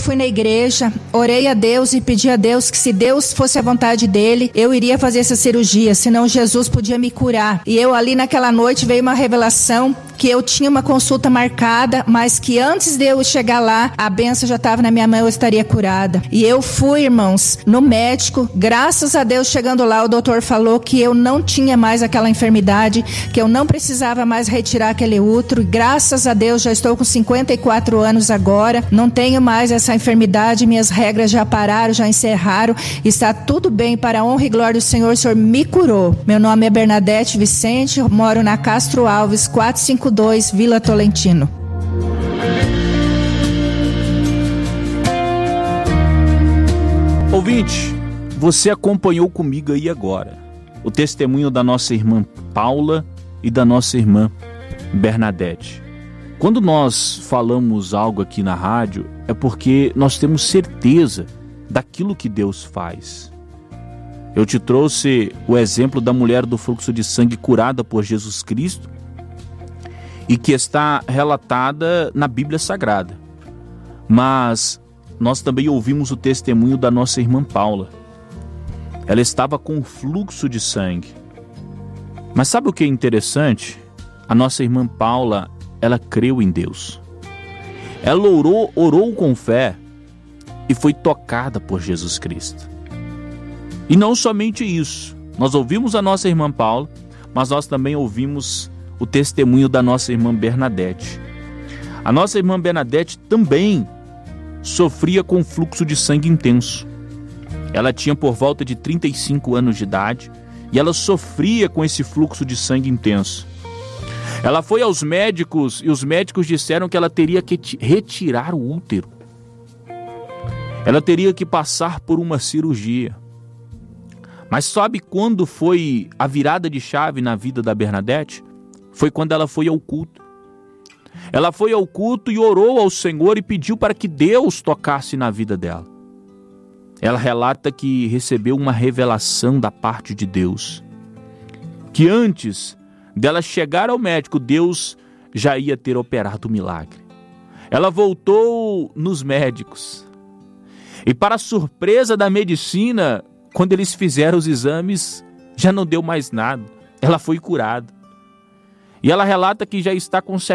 fui na igreja, orei a Deus e pedi a Deus que, se Deus fosse a vontade dele, eu iria fazer essa cirurgia, senão Jesus podia me curar. E eu ali naquela noite veio uma revelação que eu tinha uma consulta marcada, mas que antes de eu chegar lá, a bênção já estava na minha mão, eu estaria curada. E eu fui, irmãos, no médico, graças a Deus, chegando lá, o doutor falou que eu não tinha mais aquela enfermidade, que eu não precisava mais retirar aquele útero. E graças a Deus, já estou com 54 anos agora, não tenho mais essa enfermidade, minhas regras já pararam, já encerraram, está tudo bem, para a honra e glória do Senhor, o Senhor me curou. Meu nome é Bernadette Vicente, moro na Castro Alves, 452, Vila Tolentino. Ouvinte, você acompanhou comigo aí agora o testemunho da nossa irmã Paula e da nossa irmã Bernadette. Quando nós falamos algo aqui na rádio, é porque nós temos certeza daquilo que Deus faz. Eu te trouxe o exemplo da mulher do fluxo de sangue curada por Jesus Cristo e que está relatada na Bíblia Sagrada. Mas nós também ouvimos o testemunho da nossa irmã Paula. Ela estava com fluxo de sangue. Mas sabe o que é interessante? A nossa irmã Paula, ela creu em Deus. Ela orou com fé e foi tocada por Jesus Cristo. E não somente isso. Nós ouvimos a nossa irmã Paula, mas nós também ouvimos o testemunho da nossa irmã Bernadette. A nossa irmã Bernadette também sofria com fluxo de sangue intenso. Ela tinha por volta de 35 anos de idade e ela sofria com esse fluxo de sangue intenso. Ela foi aos médicos e os médicos disseram que ela teria que retirar o útero. Ela teria que passar por uma cirurgia. Mas sabe quando foi a virada de chave na vida da Bernadette? Foi quando ela foi ao culto. Ela foi ao culto e orou ao Senhor e pediu para que Deus tocasse na vida dela. Ela relata que recebeu uma revelação da parte de Deus, que antes dela chegar ao médico, Deus já ia ter operado o milagre. Ela voltou nos médicos e, para a surpresa da medicina, quando eles fizeram os exames, já não deu mais nada. Ela foi curada. E ela relata que já está com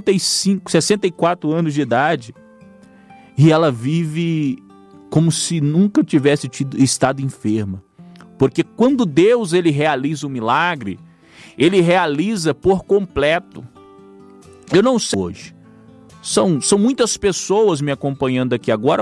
64 anos de idade e ela vive como se nunca tivesse estado enferma. Porque quando Deus ele realiza o milagre, ele realiza por completo. Eu não sei hoje. São muitas pessoas me acompanhando aqui agora,